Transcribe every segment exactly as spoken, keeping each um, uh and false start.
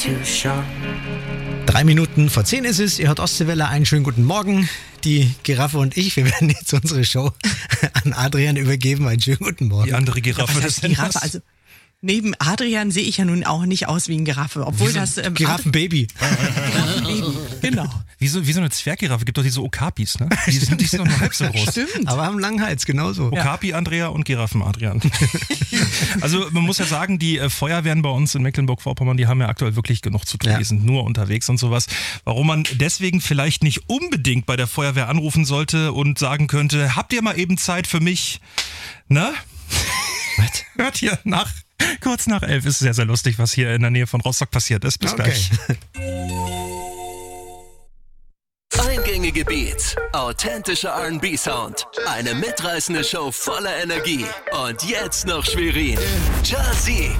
too short. Drei Minuten vor zehn ist es. Ihr hört Ostseewelle. Einen schönen guten Morgen. Die Giraffe und ich, wir werden jetzt unsere Show an Adrian übergeben. Einen schönen guten Morgen. Die andere Giraffe. Was heißt Giraffe? Also neben Adrian sehe ich ja nun auch nicht aus wie ein Giraffe, obwohl wie so das ähm, Giraffenbaby. Giraffenbaby. Genau. Wie so, wie so eine Zwerggiraffe. Gibt doch diese Okapis, ne? Die sind, die sind doch nur halb so groß. Stimmt. Aber haben einen langen Hals, genauso. Okapi Andrea und Giraffen Adrian. Also man muss ja sagen, die äh, Feuerwehren bei uns in Mecklenburg-Vorpommern, die haben ja aktuell wirklich genug zu tun. Ja. Die sind nur unterwegs und sowas. Warum man deswegen vielleicht nicht unbedingt bei der Feuerwehr anrufen sollte und sagen könnte, habt ihr mal eben Zeit für mich? Ne? Was? Hört ihr nach. Kurz nach elf ist sehr, sehr lustig, was hier in der Nähe von Rostock passiert ist. Bis Okay. gleich. Eingängige Beats, authentischer R and B-Sound, eine mitreißende Show voller Energie und jetzt noch Schwerin. Jazik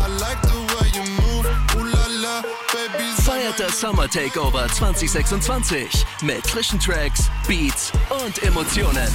feiert das Summer Takeover zwanzig sechsundzwanzig mit frischen Tracks, Beats und Emotionen.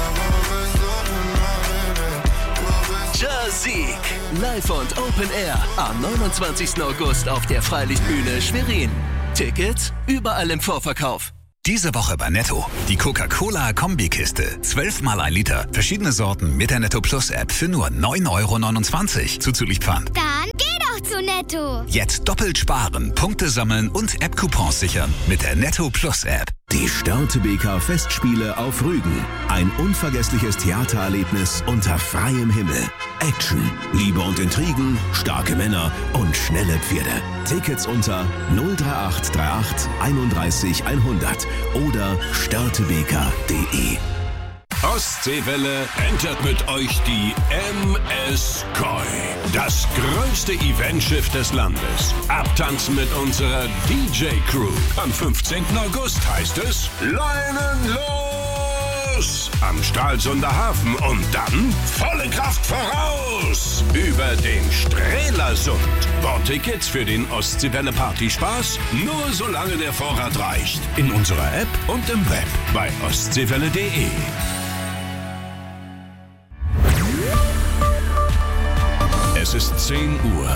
Jazik, live und Open Air am neunundzwanzigsten August auf der Freilichtbühne Schwerin. Tickets überall im Vorverkauf. Diese Woche bei Netto. Die Coca-Cola-Kombikiste. zwölf mal ein Liter. Verschiedene Sorten mit der Netto Plus App für nur neun Euro neunundzwanzig. Zuzüglich Pfand. Dann geh doch zu Netto. Jetzt doppelt sparen, Punkte sammeln und App-Coupons sichern mit der Netto Plus App. Die Störtebeker Festspiele auf Rügen. Ein unvergessliches Theatererlebnis unter freiem Himmel. Action, Liebe und Intrigen, starke Männer und schnelle Pferde. Tickets unter null drei acht drei acht einunddreißig hundert oder störtebeker punkt de. Ostseewelle entert mit euch die M S Koi. Das größte Eventschiff des Landes. Abtanzen mit unserer D J-Crew. Am fünfzehnten August heißt es Leinen los! Am Stralsunder Hafen und dann volle Kraft voraus! Über den Strelasund. Bordtickets für den Ostseewelle Partyspaß nur solange der Vorrat reicht. In unserer App und im Web bei ostseewelle punkt de. Es ist zehn Uhr.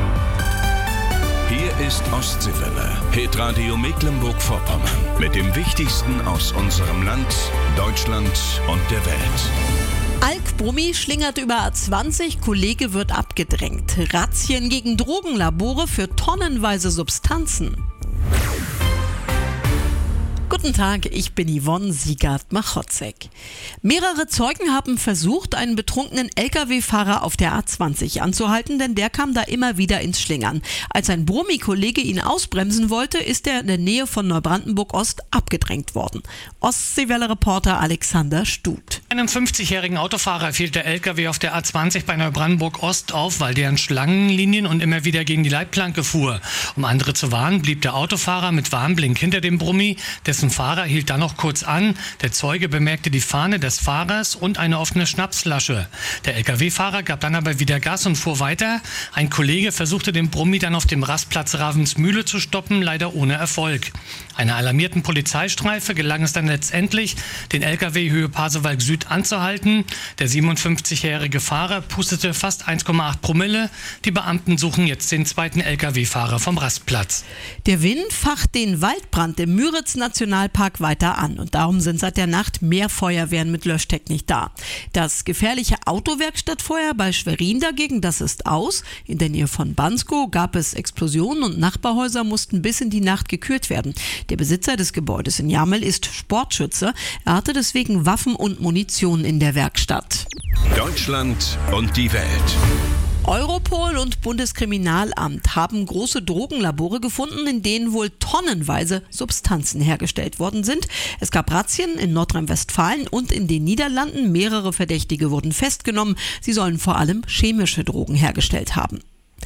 Hier ist Ostseewelle, Hitradio Mecklenburg-Vorpommern. Mit dem Wichtigsten aus unserem Land, Deutschland und der Welt. Alk-Brummi schlingert über A zwanzig, Kollege wird abgedrängt. Razzien gegen Drogenlabore für tonnenweise Substanzen. Guten Tag, ich bin Yvonne Siegert-Machotzek. Mehrere Zeugen haben versucht, einen betrunkenen L K W-Fahrer auf der A zwanzig anzuhalten, denn der kam da immer wieder ins Schlingern. Als ein Brummi-Kollege ihn ausbremsen wollte, ist er in der Nähe von Neubrandenburg-Ost abgedrängt worden. Ostseewelle-Reporter Alexander Stut. Einem fünfzigjährigen Autofahrer fiel der L K W auf der A zwanzig bei Neubrandenburg-Ost auf, weil der in Schlangenlinien und immer wieder gegen die Leitplanke fuhr. Um andere zu warnen, blieb der Autofahrer mit Warnblink hinter dem Brummi. Dessen Fahrer hielt dann noch kurz an. Der Zeuge bemerkte die Fahne des Fahrers und eine offene Schnapsflasche. Der L K W-Fahrer gab dann aber wieder Gas und fuhr weiter. Ein Kollege versuchte den Brummi dann auf dem Rastplatz Ravensmühle zu stoppen, leider ohne Erfolg. Einer alarmierten Polizeistreife gelang es dann letztendlich, den L K W Höhe Pasewalk Süd anzuhalten. Der siebenundfünfzigjährige Fahrer pustete fast eins Komma acht Promille. Die Beamten suchen jetzt den zweiten L K W-Fahrer vom Rastplatz. Der Wind facht den Waldbrand im Müritz-Nationalpark weiter an und darum sind seit der Nacht mehr Feuerwehren mit Löschtechnik da. Das gefährliche Autowerkstattfeuer bei Schwerin dagegen, das ist aus. In der Nähe von Bansko gab es Explosionen und Nachbarhäuser mussten bis in die Nacht gekürt werden. Der Besitzer des Gebäudes in Jamel ist Sportschütze. Er hatte deswegen Waffen und Munition in der Werkstatt. Deutschland und die Welt. Europol und Bundeskriminalamt haben große Drogenlabore gefunden, in denen wohl tonnenweise Substanzen hergestellt worden sind. Es gab Razzien in Nordrhein-Westfalen und in den Niederlanden. Mehrere Verdächtige wurden festgenommen. Sie sollen vor allem chemische Drogen hergestellt haben.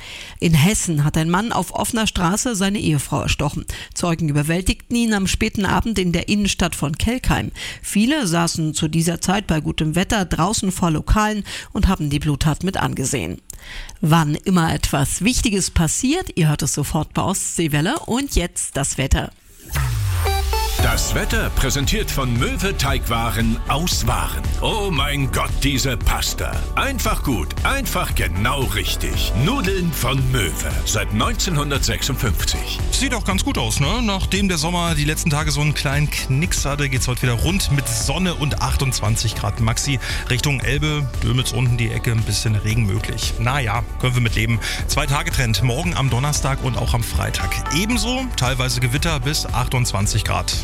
In Hessen hat ein Mann auf offener Straße seine Ehefrau erstochen. Zeugen überwältigten ihn am späten Abend in der Innenstadt von Kelkheim. Viele saßen zu dieser Zeit bei gutem Wetter draußen vor Lokalen und haben die Bluttat mit angesehen. Wann immer etwas Wichtiges passiert, ihr hört es sofort bei Ostseewelle und jetzt das Wetter. Das Wetter präsentiert von Möwe Teigwaren aus Waren. Oh mein Gott, diese Pasta. Einfach gut, einfach genau richtig. Nudeln von Möwe. Seit neunzehnhundertsechsundfünfzig. Sieht auch ganz gut aus, ne? Nachdem der Sommer die letzten Tage so einen kleinen Knicks hatte, geht's heute wieder rund mit Sonne und achtundzwanzig Grad Maxi. Richtung Elbe, Dömitz unten die Ecke, ein bisschen Regen möglich. Naja, können wir mit leben. Zwei-Tage-Trend, morgen am Donnerstag und auch am Freitag. Ebenso teilweise Gewitter bis achtundzwanzig Grad.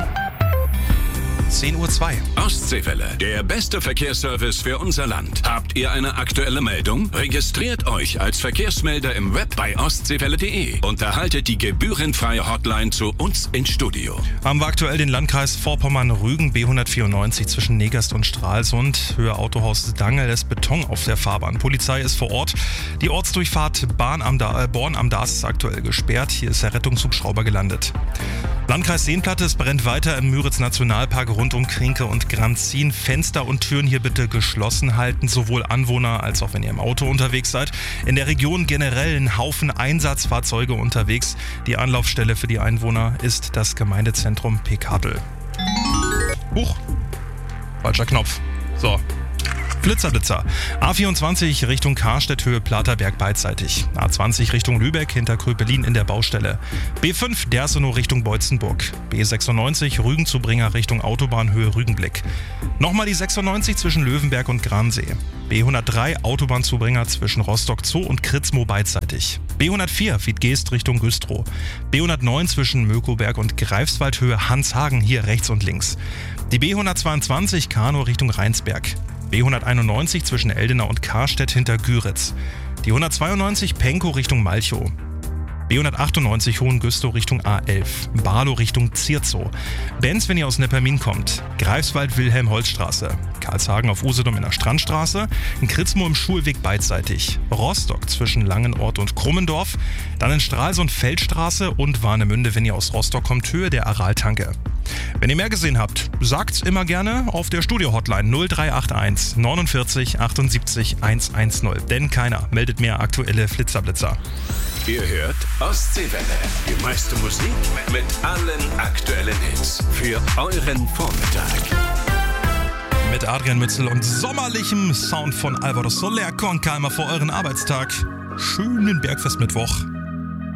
zehn Uhr zwei. Ostseewelle, der beste Verkehrsservice für unser Land. Habt ihr eine aktuelle Meldung? Registriert euch als Verkehrsmelder im Web bei ostseewelle punkt de und erhaltet die gebührenfreie Hotline zu uns ins Studio. Haben wir aktuell den Landkreis Vorpommern-Rügen, B hundertvierundneunzig zwischen Negast und Stralsund. Höhe Autohaus Dangel lässt Beton auf der Fahrbahn. Polizei ist vor Ort. Die Ortsdurchfahrt Bahn am da- äh, Born am Daas ist aktuell gesperrt. Hier ist der Rettungshubschrauber gelandet. Landkreis Seenplatte, es brennt weiter im Müritz-Nationalpark rund um Krinke und Granzin. Fenster und Türen hier bitte geschlossen halten, sowohl Anwohner als auch wenn ihr im Auto unterwegs seid. In der Region generell ein Haufen Einsatzfahrzeuge unterwegs. Die Anlaufstelle für die Einwohner ist das Gemeindezentrum Pekatel. Huch, falscher Knopf. So. Blitzerblitzer. A vierundzwanzig Richtung Karstedt, Höhe Platerberg beidseitig. A zwanzig Richtung Lübeck, hinter Kröpelin in der Baustelle. B fünf Dersenow Richtung Beutzenburg. B sechsundneunzig Rügen zu Bringer Richtung Autobahn, Höhe Rügenblick. Nochmal die sechsundneunzig zwischen Löwenberg und Gransee. B hundertdrei Autobahnzubringer zwischen Rostock Zoo und Kritzmo beidseitig. B hundertvier Wiedgeest Richtung Güstrow. B hundertneun zwischen Mökoberg und Greifswald, Höhe Hanshagen, hier rechts und links. Die B hundertzweiundzwanzig Kanow Richtung Rheinsberg. B hunderteinundneunzig zwischen Eldenau und Karstedt hinter Güritz. Die hundertzweiundneunzig Penkow Richtung Malchow. B hundertachtundneunzig Hohengüstow Richtung A elf. Barlow Richtung Zierzow. Benz, wenn ihr aus Neppermin kommt. Greifswald Wilhelm-Holz-Straße. Karlshagen auf Usedom in der Strandstraße. In Kritzmo im Schulweg beidseitig. Rostock zwischen Langenort und Krummendorf. Dann in Stralsund Feldstraße und Warnemünde, wenn ihr aus Rostock kommt, Höhe der Araltanke. Wenn ihr mehr gesehen habt, sagt's immer gerne auf der Studio-Hotline null drei acht eins neunundvierzig achtundsiebzig hundertzehn. Denn keiner meldet mehr aktuelle Flitzerblitzer. Ihr hört Ostseewelle. Die meiste Musik mit allen aktuellen Hits für euren Vormittag. Mit Adrian Mützel und sommerlichem Sound von Alvaro Soler con Calma vor euren Arbeitstag. Schönen Bergfestmittwoch.